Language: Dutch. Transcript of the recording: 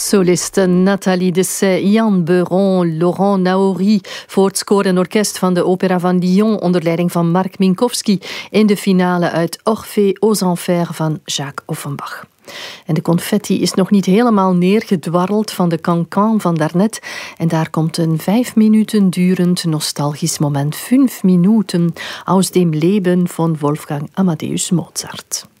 Solisten Nathalie Dessay, Jan Beuron, Laurent Naouri voor het Koor en Orkest van de Opera van Lyon onder leiding van Mark Minkowski in de finale uit Orphée aux Enfers van Jacques Offenbach. En de confetti is nog niet helemaal neergedwarreld van de cancan van daarnet. En daar komt een 5 minuten durend nostalgisch moment. 5 minuten aus dem Leben von Wolfgang Amadeus Mozart.